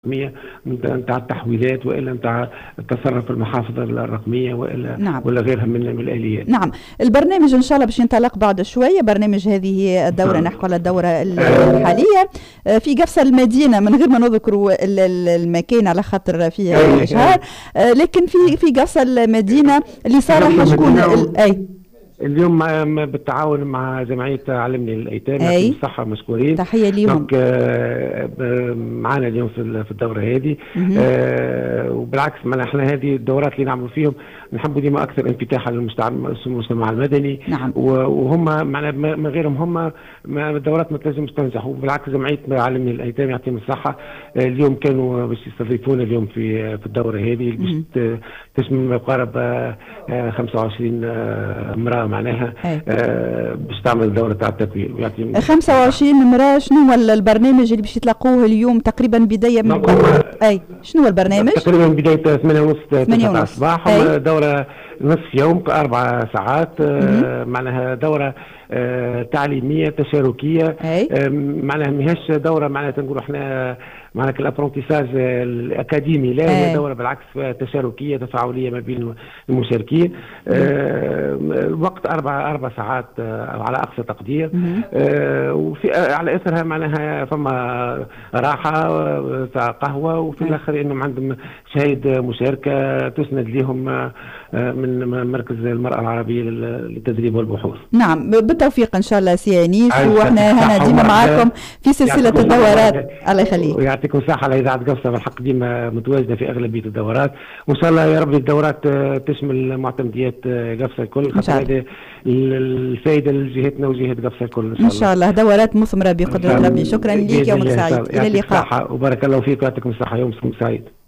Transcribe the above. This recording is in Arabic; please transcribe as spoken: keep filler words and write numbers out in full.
نتاع التحويلات والا نتاع التصرف في المحافظ الرقميه والا نعم. ولا غيرها من من الاليات. نعم، البرنامج ان شاء الله باش ينطلق بعد شويه، برنامج هذه الدوره نعم. نحكوا على الدوره الحاليه في قفصه المدينه من غير ما نذكروا المكان على خاطر فيها اشهار، لكن في في قفصه المدينه اللي صار شكون اي اليوم بالتعاون مع جمعيه علمني الايتام يعطيهم الصحه مشكورين. تحيه ليهم. معنا اليوم في في الدوره هذه، آه وبالعكس معنا احنا هذه الدورات اللي نعملوا فيهم نحبوا ديما اكثر انفتاحا للمجتمع المدني. نعم. وهم معنا من غيرهم هم الدورات ما تنجمش تنجح، وبالعكس جمعيه علمني الايتام يعطيهم الصحه اليوم كانوا باش يستضيفونا اليوم في في الدوره هذه باش تشمل ما يقارب خمسة وعشرين امراه معناها آه باش تعمل دوره تاع التكوين. خمسة وعشرين امراه. شنو هو البرنامج اللي باش يتلقوه اليوم تقريبا بدايه من اي شنو هو البرنامج؟ تقريبا بدايه ثمانية ونص تسعة الصباح، دوره نصف يوم اربع ساعات آه معناها دوره آه تعليميه تشاركيه آه معناها ماهيش دوره معناها تنقولوا احنا معناها الابرونتيساج الاكاديمي، لا هي دوره بالعكس تشاركيه تفاعليه ما بين المشاركين. آه الوقت اربع اربع ساعات آه على اقصى تقدير، آه وفي آه على اثرها معناها فما راحه تاع قهوه، وفي الاخر انهم عندهم شهايد مشاركه تسند لهم آه من مركز المراه العربيه للتدريب والبحوث. نعم بالتوفيق ان شاء الله سي انيس، واحنا هنا ديما معاكم في سلسله الدورات. الله يخليك ويعطيكم الصحه على اذاعه قفصه، بالحق ديما متواجده في اغلبيه الدورات، وان شاء الله يا رب الدورات تشمل معتمديات قفصه الكل، خاطر هذه الفائده لجهتنا وجهه قفصه الكل ان شاء الله. ان شاء الله دورات مثمره بقدره ربي. شكرا لك يومك سعيد، الى اللقاء وبارك الله فيك ويعطيكم الصحه، يومكم سعيد.